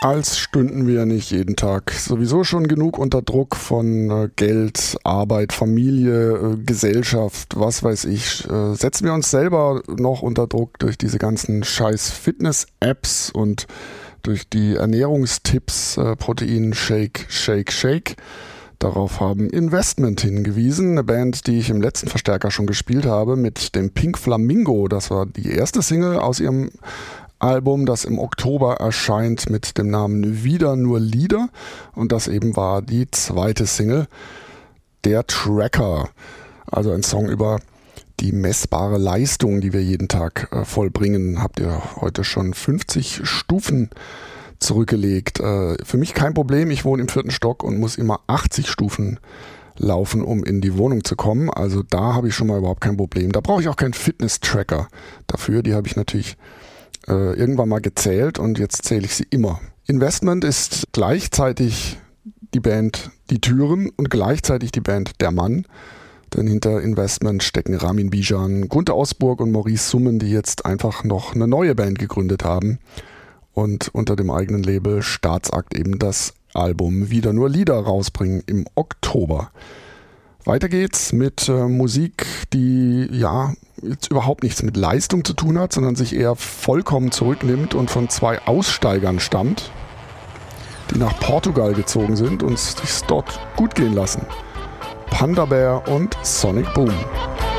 Als stünden wir nicht jeden Tag sowieso schon genug unter Druck von Geld, Arbeit, Familie, Gesellschaft, was weiß ich. Setzen wir uns selber noch unter Druck durch diese ganzen scheiß Fitness-Apps und durch die Ernährungstipps, Protein, Shake, Shake, Shake. Darauf haben Investment hingewiesen, eine Band, die ich im letzten Verstärker schon gespielt habe, mit dem Pink Flamingo. Das war die erste Single aus ihrem Album, das im Oktober erscheint mit dem Namen Wieder nur Lieder. Und das eben war die zweite Single, Der Tracker. Also ein Song über die messbare Leistung, die wir jeden Tag vollbringen. Habt ihr heute schon 50 Stufen zurückgelegt. Für mich kein Problem, ich wohne im 4. Stock und muss immer 80 Stufen laufen, um in die Wohnung zu kommen. Also da habe ich schon mal überhaupt kein Problem. Da brauche ich auch keinen Fitness-Tracker dafür. Die habe ich natürlich irgendwann mal gezählt und jetzt zähle ich sie immer. Investment ist gleichzeitig die Band Die Türen und gleichzeitig die Band Der Mann. Denn hinter Investment stecken Ramin Bijan, Gunter Osburg und Maurice Summen, die jetzt einfach noch eine neue Band gegründet haben und unter dem eigenen Label Staatsakt eben das Album Wieder nur Lieder rausbringen im Oktober. Weiter geht's mit Musik, die ja jetzt überhaupt nichts mit Leistung zu tun hat, sondern sich eher vollkommen zurücknimmt und von zwei Aussteigern stammt, die nach Portugal gezogen sind und es sich dort gut gehen lassen. Panda Bear und Sonic Boom.